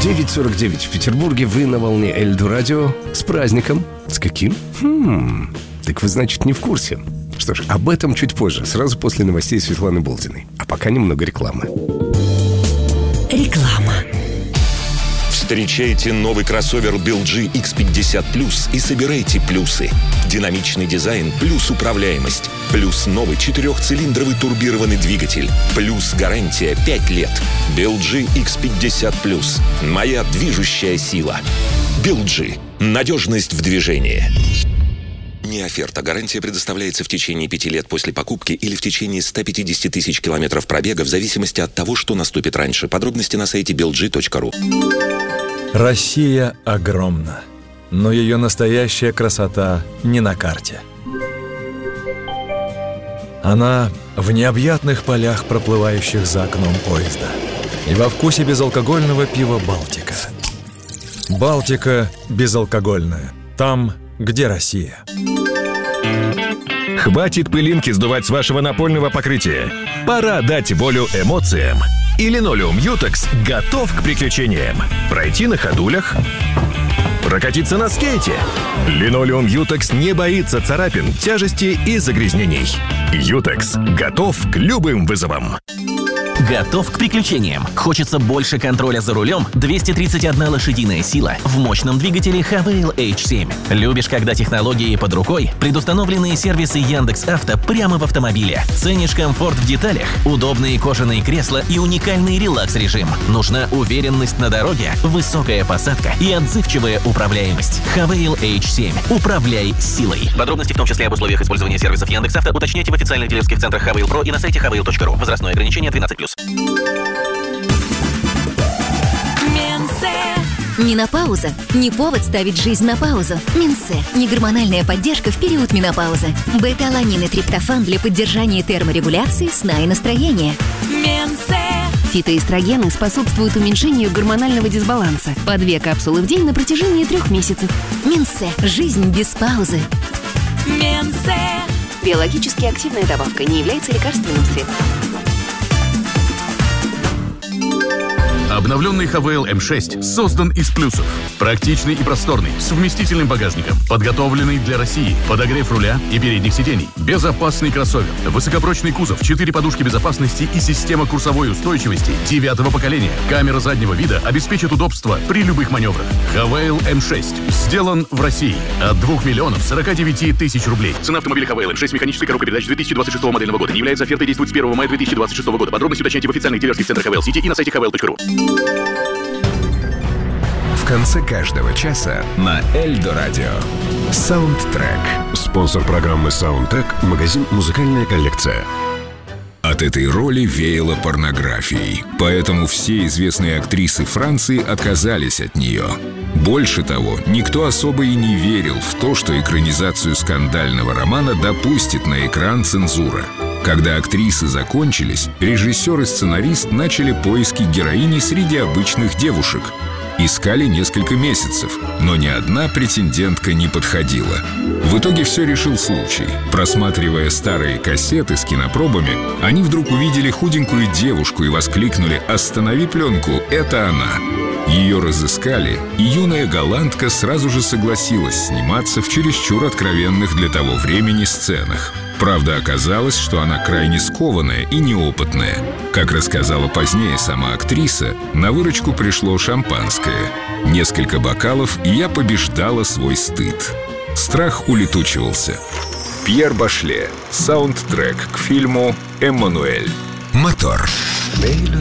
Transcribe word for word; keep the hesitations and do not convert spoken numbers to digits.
девять сорок девять в Петербурге. Вы на волне Эльдо Радио. С праздником. С каким? Хм, так вы, значит, не в курсе. Что ж, об этом чуть позже, сразу после новостей Светланы Болдиной. А пока немного рекламы. Реклама. Встречайте новый кроссовер би эл джи икс пятьдесят плюс и собирайте плюсы. Динамичный дизайн плюс управляемость. Плюс новый четырехцилиндровый турбированный двигатель. Плюс гарантия пять лет. би эл джи икс пятьдесят плюс. Моя движущая сила. би эл джи. Надежность в движении. Не оферта. Гарантия предоставляется в течение пяти лет после покупки или в течение ста пятидесяти тысяч километров пробега в зависимости от того, что наступит раньше. Подробности на сайте би эл джи точка ру. Россия огромна, но ее настоящая красота не на карте. Она в необъятных полях, проплывающих за окном поезда, и во вкусе безалкогольного пива «Балтика». «Балтика» безалкогольная. Там, где Россия. Хватит пылинки сдувать с вашего напольного покрытия. Пора дать волю эмоциям. И линолеум Ютекс готов к приключениям. Пройти на ходулях, прокатиться на скейте. Линолеум Ютекс не боится царапин, тяжести и загрязнений. Ютекс готов к любым вызовам. Готов к приключениям? Хочется больше контроля за рулем? двести тридцать одна лошадиная сила в мощном двигателе Хавейл эйч семь. Любишь, когда технологии под рукой? Предустановленные сервисы Яндекс.Авто прямо в автомобиле. Ценишь комфорт в деталях? Удобные кожаные кресла и уникальный релакс-режим. Нужна уверенность на дороге? Высокая посадка и отзывчивая управляемость. Хавейл эйч семь. Управляй силой. Подробности, в том числе об условиях использования сервисов Яндекс.Авто, уточняйте в официальных дилерских центрах Хавейл Про и на сайте хавейл точка ру. Возрастное ограничение двенадцать плюс. Не на паузу, не повод ставить жизнь на паузу. Минсе – негормональная поддержка в период менопаузы. Бета-аланин и триптофан для поддержания терморегуляции, сна и настроения. Минсе. Фитоэстрогены способствуют уменьшению гормонального дисбаланса. По две капсулы в день на протяжении трех месяцев. Минсе – жизнь без паузы. Минсе. Биологически активная добавка, не является лекарственным средством. Обновленный Хавейл эм шесть создан из плюсов. Практичный и просторный, с вместительным багажником, подготовленный для России, подогрев руля и передних сидений, безопасный кроссовер, высокопрочный кузов, четыре подушки безопасности и система курсовой устойчивости девятого поколения. Камера заднего вида обеспечит удобство при любых маневрах. Хавейл эм шесть сделан в России от двух миллионов сорока девяти тысяч рублей. Цена автомобиля Хавейл эм шесть механической коробкой передач две тысячи двадцать шестого модельного года. Не является офертой, действует с первого мая две тысячи двадцать шестого года. Подробности уточняйте в официальных дилерских центрах Хавейл Сити и на сайте хавейл точка ру. В конце каждого часа на Эльдо Радио Саундтрек. Спонсор программы Саундтрек – магазин «Музыкальная коллекция». От этой роли веяло порнографией, поэтому все известные актрисы Франции отказались от нее. Больше того, никто особо и не верил в то, что экранизацию скандального романа допустит на экран цензура. Когда актрисы закончились, режиссер и сценарист начали поиски героини среди обычных девушек. Искали несколько месяцев, но ни одна претендентка не подходила. В итоге все решил случай. Просматривая старые кассеты с кинопробами, они вдруг увидели худенькую девушку и воскликнули: «Останови пленку, это она!». Ее разыскали, и юная голландка сразу же согласилась сниматься в чересчур откровенных для того времени сценах. Правда, оказалось, что она крайне скованная и неопытная. Как рассказала позднее сама актриса, на выручку пришло шампанское. Несколько бокалов, и я побеждала свой стыд. Страх улетучивался. Пьер Башле. Саундтрек к фильму «Эммануэль». Мотор.